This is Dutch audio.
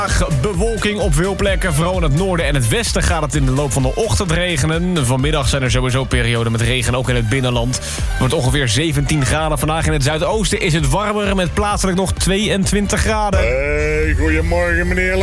Bewolking op veel plekken, vooral in het noorden en het westen gaat het in de loop van de ochtend regenen. Vanmiddag zijn er sowieso perioden met regen, ook in het binnenland. Het wordt ongeveer 17 graden. Vandaag in het zuidoosten is het warmer met plaatselijk nog 22 graden. Hey, goedemorgen meneer